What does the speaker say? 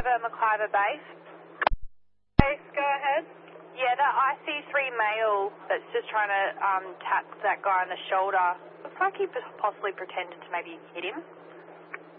over McIver Base. Base, go ahead. Yeah, that IC3 male that's just trying to tap that guy on the shoulder. Looks like he possibly pretended to maybe hit him.